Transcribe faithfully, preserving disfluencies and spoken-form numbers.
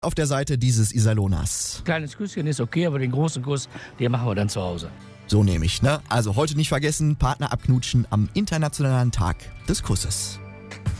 auf der Seite dieses Iserlohners. Kleines Küsschen ist okay, aber den großen Kuss, den machen wir dann zu Hause. So nehme ich, ne? Also heute nicht vergessen, Partner abknutschen am Internationalen Tag des Kusses.